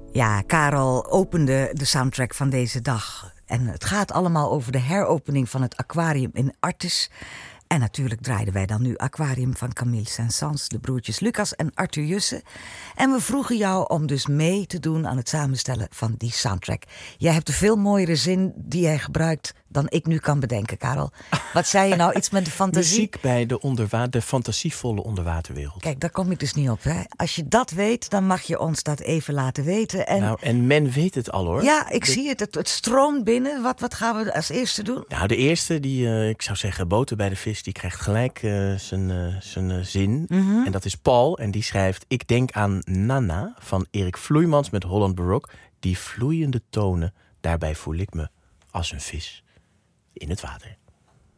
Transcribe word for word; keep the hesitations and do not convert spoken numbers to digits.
Ja, Karel opende de soundtrack van deze dag. En het gaat allemaal over de heropening van het aquarium in Artes. En natuurlijk draaiden wij dan nu Aquarium van Camille Saint-Saëns, de broertjes Lucas en Arthur Jussen. En we vroegen jou om dus mee te doen aan het samenstellen van die soundtrack. Jij hebt een veel mooiere zin die jij gebruikt dan ik nu kan bedenken, Karel. Wat zei je nou? Iets met de fantasie? Muziek bij de, onderwa- de fantasievolle onderwaterwereld. Kijk, daar kom ik dus niet op. Hè? Als je dat weet, dan mag je ons dat even laten weten. En... Nou, en men weet het al, hoor. Ja, ik de... zie het. het. Het stroomt binnen. Wat, wat gaan we als eerste doen? Nou, de eerste, die, uh, ik zou zeggen, boter bij de vis, die krijgt gelijk uh, zijn, uh, zijn uh, zin. Mm-hmm. En dat is Paul. En die schrijft: ik denk aan Nana van Erik Vloeimans met Holland Baroque. Die vloeiende tonen, daarbij voel ik me als een vis in het water.